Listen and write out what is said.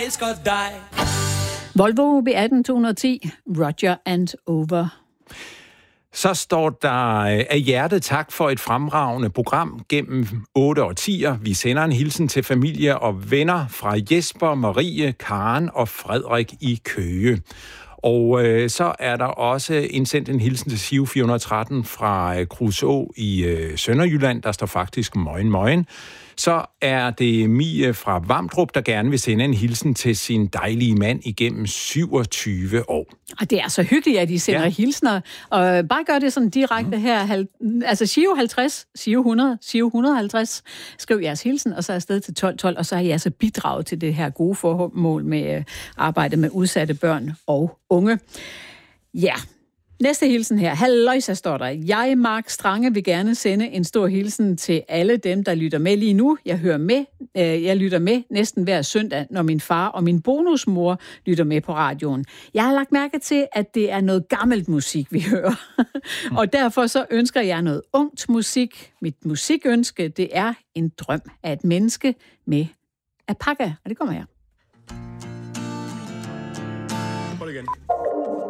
elsker dig. Volvo B18 210, Roger and Over. Så står der af hjertet tak for et fremragende program gennem 8 årtier. Vi sender en hilsen til familie og venner fra Jesper, Marie, Karen og Frederik i Køge. Og så er der også indsendt en hilsen til Siv 413 fra Kruså i Sønderjylland. Der står faktisk møgen møgen. Så er det Mie fra Vamdrup, der gerne vil sende en hilsen til sin dejlige mand igennem 27 år. Og det er så hyggeligt, at I sender hilsner. Og bare gør det sådan direkte her. Altså Siv 50, Siv 100, Siv 150. Skriv jeres hilsen, og så afsted til 1212. Og så har I altså bidraget til det her gode formål med arbejdet med udsatte børn og unge. Ja. Næste hilsen her. Halløjsa står der. Jeg, Mark Strange, vil gerne sende en stor hilsen til alle dem, der lytter med lige nu. Jeg lytter med næsten hver søndag, når min far og min bonusmor lytter med på radioen. Jeg har lagt mærke til, at det er noget gammelt musik, vi hører. Og derfor så ønsker jeg noget ungt musik. Mit musikønske, det er en drøm af et menneske med Apaka. Og det kommer her. Prøv igen.